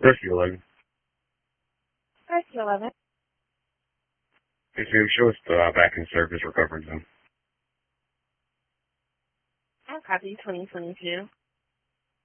Rescue 11. Rescue 11. Yes, ma'am. Show us the back in service recovery zone. I'll copy 2022.